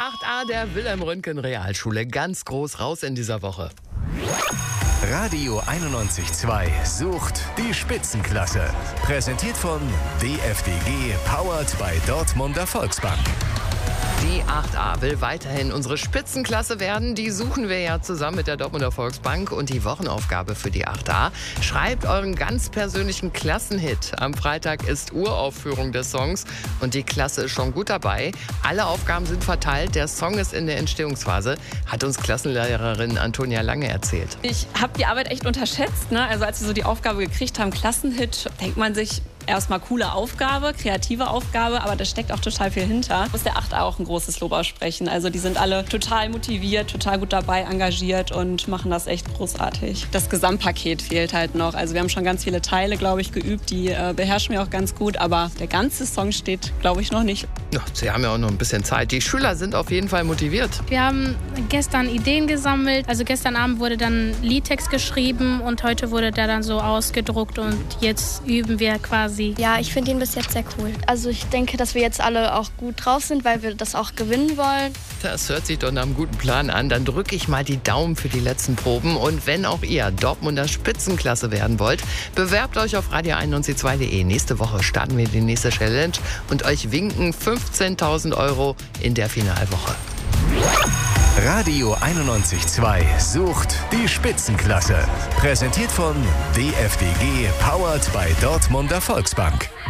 8a der Wilhelm-Röntgen-Realschule. Ganz groß raus in dieser Woche. Radio 91.2 sucht die Spitzenklasse. Präsentiert von DFDG, powered by Dortmunder Volksbank. Die 8a will weiterhin unsere Spitzenklasse werden. Die suchen wir ja zusammen mit der Dortmunder Volksbank. Und die Wochenaufgabe für die 8a: schreibt euren ganz persönlichen Klassenhit. Am Freitag ist Uraufführung des Songs und die Klasse ist schon gut dabei. Alle Aufgaben sind verteilt. Der Song ist in der Entstehungsphase, hat uns Klassenlehrerin Antonia Lange erzählt. Ich habe die Arbeit echt unterschätzt. Also als wir so die Aufgabe gekriegt haben, Klassenhit, denkt man sich, erstmal coole Aufgabe, kreative Aufgabe, aber da steckt auch total viel hinter. Muss der 8a auch ein großes Lob aussprechen. Also die sind alle total motiviert, total gut dabei, engagiert und machen das echt großartig. Das Gesamtpaket fehlt halt noch. Also wir haben schon ganz viele Teile, glaube ich, geübt, die beherrschen wir auch ganz gut, aber der ganze Song steht, glaube ich, noch nicht. Ja, sie haben ja auch noch ein bisschen Zeit. Die Schüler sind auf jeden Fall motiviert. Wir haben gestern Ideen gesammelt. Also gestern Abend wurde dann Liedtext geschrieben und heute wurde der dann so ausgedruckt und jetzt üben wir quasi. Ja, ich finde ihn bis jetzt sehr cool. Also ich denke, dass wir jetzt alle auch gut drauf sind, weil wir das auch gewinnen wollen. Das hört sich doch nach einem guten Plan an. Dann drücke ich mal die Daumen für die letzten Proben. Und wenn auch ihr Dortmunder Spitzenklasse werden wollt, bewerbt euch auf radio91.2.de. Nächste Woche starten wir die nächste Challenge und euch winken 15.000 € in der Finalwoche. Radio 91.2 sucht die Spitzenklasse. Präsentiert von DFDG, powered by Dortmunder Volksbank.